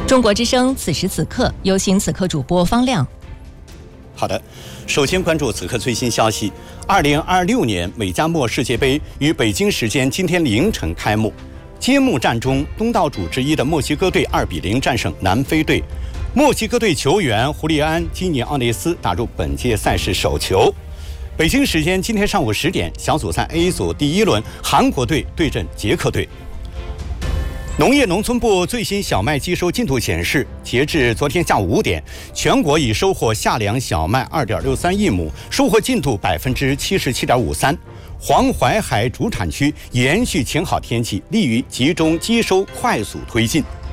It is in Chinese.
中国之声此时此刻，有请此刻主播方亮。 好的，首先关注此刻最新消息。2026年美加墨世界杯于北京时间今天凌晨开幕。揭幕战中，东道主之一的墨西哥队2-0战胜南非队。墨西哥队球员胡利安·基尼奥内斯打入本届赛事首球。北京时间今天上午10点，小组赛 A 组第1轮，韩国队对阵捷克队。农业农村部最新小麦机收进度显示，截至昨天下午5点，全国已收获夏粮小麦2.63亿亩，收获进度77.53%。黄淮海主产区延续晴好天气，利于集中机收快速推进。